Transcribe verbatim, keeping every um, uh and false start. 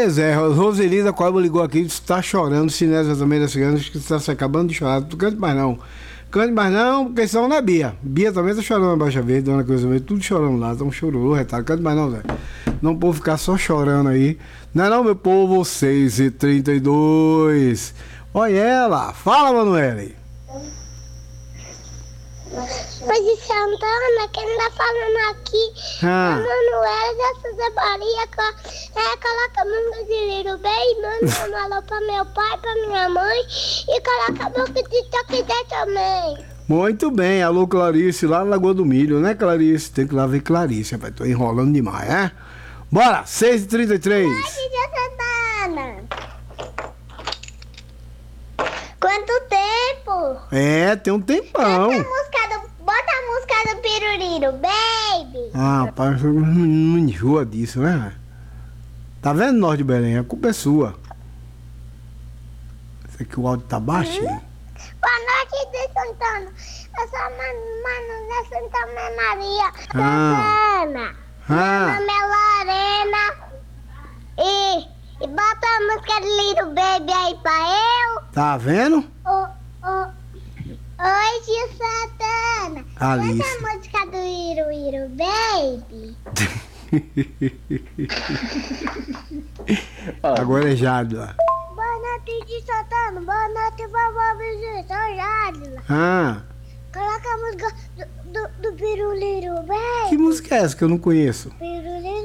Zé, Roseli da Coiba ligou aqui, está chorando, Sinésia também das crianças, que está se acabando de chorar. Não cante mais não. Cante mais não, porque senão não é Bia. Bia também está chorando na Baixa Verde, Dona Coisa Verde, tudo chorando lá, tá um chororô, retalho. Cante mais não, Zé. Não pode ficar só chorando aí. Não é não, meu povo, seis e trinta e dois. Olha ela, fala, Manoele. Oi, Santana, quem tá falando aqui Ah. é a Manuela da Souza Maria, é, coloca a música de Little Baby, manda um alô pra meu pai, pra minha mãe, e coloca a música de Toquidé também. Muito bem, alô Clarice, lá na Lagoa do Milho, né, Clarice? Tem que ir lá ver Clarice, rapaz, tô enrolando demais, é? Bora, seis e trinta e três. Oi, Tia Santana. Quanto tempo? É, tem um tempão. Bota a música do, bota a música do Piruliro, baby. Ah, rapaz, não enjoa disso, né? Tá vendo, Norte de Belém? A culpa é sua. Isso aqui o áudio tá baixinho. Hum? Boa noite, de Santana. Eu sou a Manu da Santa Maria. Ah. Santana. Ah. Meu nome é Lorena. E, e bota a música de Little Baby aí pra eu. Tá vendo? Oh, oh. Oi, tio Santana. Alice. Bota a música do Iru Iru Baby. Agora é Jádila. Boa noite, tio Santana. Boa noite, vovó Virgínia. Sou Jádila. Ah, Coloca a música do, do, do Piruliro Baby. que música é essa que eu não conheço? Piruliro